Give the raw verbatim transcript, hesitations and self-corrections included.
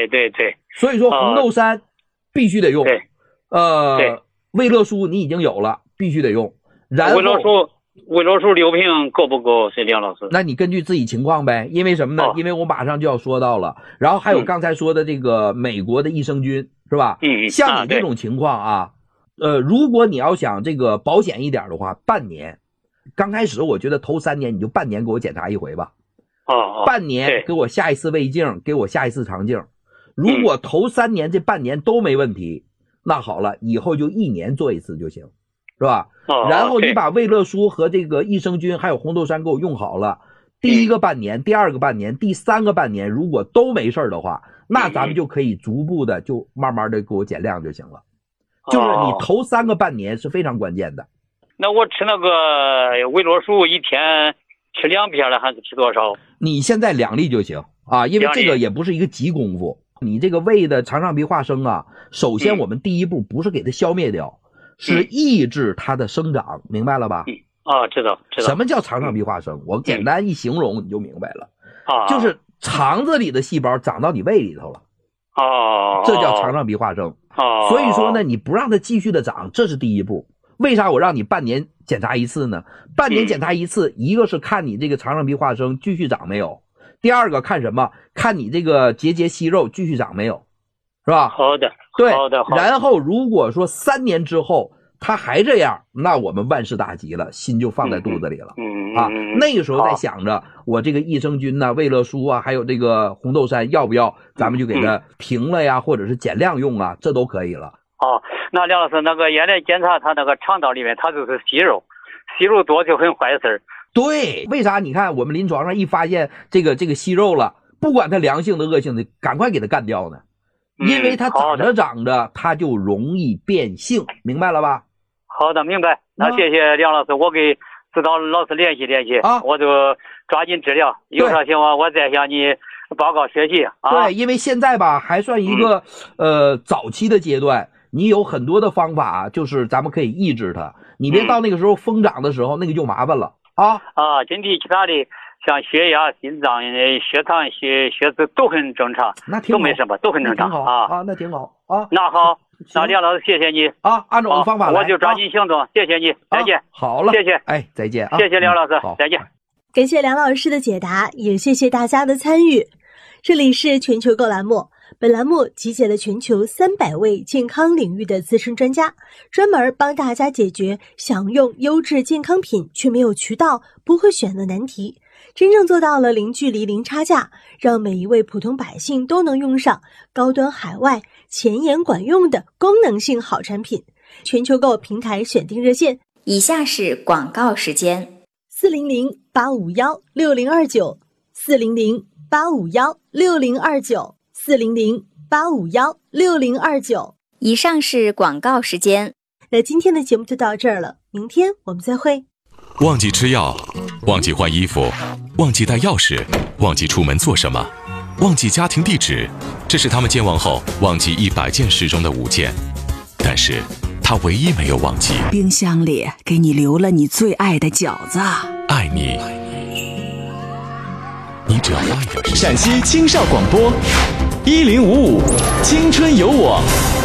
对对对。 所以说红豆杉必须得用。 对。 呃， 对， 魏乐舒你已经有了，必须得用。然后魏乐舒，魏乐舒六瓶够不够？是梁老师？ 那你根据自己情况呗，因为什么呢？ 哦、 因为我马上就要说到了。然后还有刚才说的这个美国的益生菌、嗯、是吧？ 嗯， 像你这种情况啊，啊呃，如果你要想这个保险一点的话，半年。刚开始我觉得头三年你就半年给我检查一回吧。 哦哦。 半年给我下一次胃镜，给我下一次肠镜。如果头三年这半年都没问题，嗯、那好了，以后就一年做一次就行，是吧？ 哦。 然后你把魏乐舒和这个益生菌还有红豆杉给我用好了，第一个半年、嗯、第二个半年、第三个半年，如果都没事的话，那咱们就可以逐步的就慢慢的给我减量就行了。 哦、 就是你头三个半年是非常关键的。 那我吃那个魏乐舒一天吃两片了，还是吃多少？ 你现在两粒就行啊，因为这个也不是一个急功夫。你这个胃的肠上皮化生啊，首先我们第一步不是给它消灭掉，嗯、是抑制它的生长，明白了吧？ 嗯啊，知道知道。 什么叫肠上皮化生？我简单一形容你就明白了。 啊、嗯， 就是肠子里的细胞长到你胃里头了。 哦， 这叫肠上皮化生。 哦， 所以说呢，你不让它继续的长，这是第一步。为啥我让你半年检查一次呢？半年检查一次，嗯、一个是看你这个肠上皮化生继续长没有，第二个看什么？看你这个结节息肉继续长没有，是吧？ 好的， 对， 好的，好的。 然后如果说三年之后它还这样，那我们万事大吉了，心就放在肚子里了。 嗯啊，那个时候再想着我这个益生菌呐、啊、魏乐舒啊，还有这个红豆杉要不要，咱们就给它停了呀，嗯、或者是减量用啊，这都可以了。 哦，那梁老师，那个原来检查他那个肠道里面，他就是息肉，息肉多就很坏事。 对，为啥？你看我们临床上一发现这个这个息肉了，不管它良性的恶性的，赶快给它干掉呢，因为它长着长着，它就容易变性，明白了吧？ 好的，明白。那谢谢梁老师，我给指导老师联系联系啊， 我就抓紧治疗，有啥情况我再向你报告学习啊。 对，因为现在吧还算一个、嗯、呃早期的阶段。你有很多的方法，就是咱们可以抑制它。你别到那个时候疯长的时候，嗯、那个就麻烦了啊！ 啊，身体其他的像血压、心脏、血糖、血血脂都很正常， 那挺好， 都没什么，都很正常啊啊，那挺好啊。 那好，那梁老师谢谢你啊，按照我的方法来， 我就抓紧行动，啊、谢谢你，再见。 啊、好了， 谢谢， 哎，再见啊！ 谢谢梁老师， 嗯、 再见。 感谢梁老师的解答，也谢谢大家的参与。这里是全球购栏目。本栏目集结了全球三百位健康领域的资深专家，专门帮大家解决想用优质健康品却没有渠道、不会选的难题，真正做到了零距离、零差价，让每一位普通百姓都能用上高端海外、前沿管用的功能性好产品。全球购平台选定热线： 以下是广告时间： 四零零八五幺六零二九，四零零八五幺六零二九。四零零八五幺六零二九。 以上是广告时间。 那今天的节目就到这儿了，明天我们再会。 忘记吃药，忘记换衣服，忘记带钥匙，忘记出门做什么，忘记家庭地址，这是他们健忘后忘记一百件事中的五件，但是他唯一没有忘记， 冰箱里给你留了你最爱的饺子。 爱你，你只要花一点时间。 陕西青少广播一零五五青春有我。